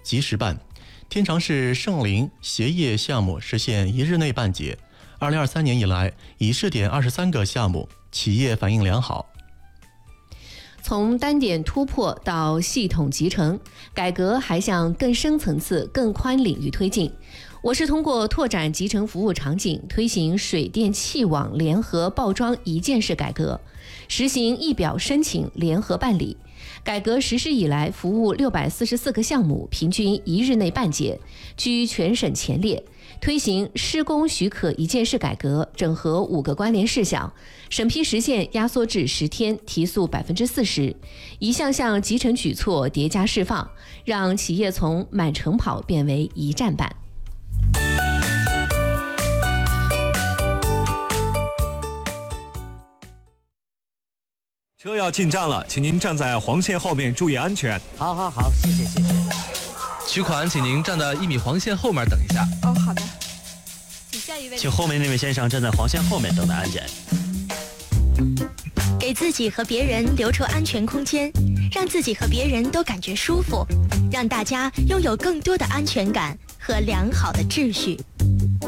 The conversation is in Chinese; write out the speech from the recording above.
及时办。天长市圣灵鞋业项目实现1日内办结。2023年以来，已试点23个项目，企业反应良好。 从单点突破到系统集成，改革还向更深层次、更宽领域推进。我市通过拓展集成服务场景，推行水电气网联合报装一件式改革，实行一表申请联合办理。改革实施以来，服务644个项目，平均1日内办结，居全省前列。推行施工许可一件式改革，整合5个关联事项，审批时限压缩至10天，提速40%，一项项集成举措叠加释放，让企业从满城跑变为一站办。 车要进站了，请您站在黄线后面，注意安全。 好，谢谢。 取款，请您站在1米黄线后面等一下。 哦，好的。下一位， 请后面那位先生站在黄线后面等待安检。 给自己和别人留出安全空间，让自己和别人都感觉舒服，让大家拥有更多的安全感和良好的秩序。